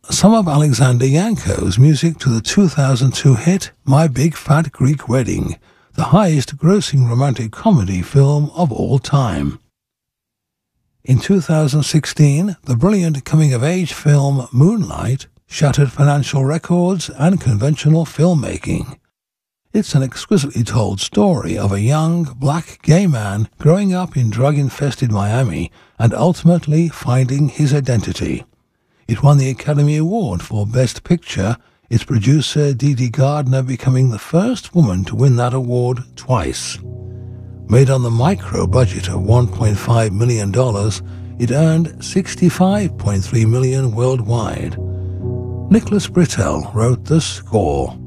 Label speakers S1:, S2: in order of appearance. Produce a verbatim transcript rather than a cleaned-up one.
S1: some of Alexander Yanko's music to the two thousand two hit My Big Fat Greek Wedding, the highest-grossing romantic comedy film of all time. In two thousand sixteen, the brilliant coming-of-age film Moonlight shattered financial records and conventional filmmaking. It's an exquisitely told story of a young, black gay man growing up in drug-infested Miami and ultimately finding his identity. It won the Academy Award for Best Picture, its producer Dee Dee Gardner becoming the first woman to win that award twice. Made on the micro budget of one point five million dollars, it earned sixty-five point three million dollars worldwide. Nicholas Britell wrote the score.